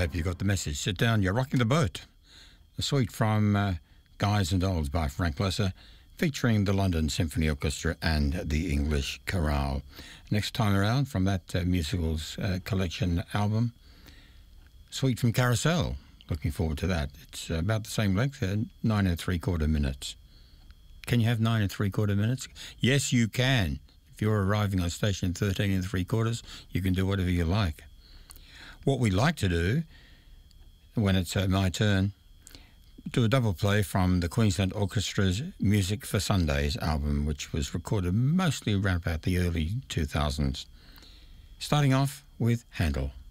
hope you got the message. Sit down, you're rocking the boat. A suite from Guys and Dolls by Frank Loesser, featuring the London Symphony Orchestra and the English Chorale. Next time around, from that musicals collection album, Suite from Carousel. Looking forward to that. It's about the same length, 9 3/4 minutes. Can you have 9 3/4 minutes? Yes, you can. If you're arriving on station 13 3/4, you can do whatever you like. What we like to do, when it's my turn, do a double play from the Queensland Orchestra's Music for Sundays album, which was recorded mostly around about the early 2000s. Starting off with Handel.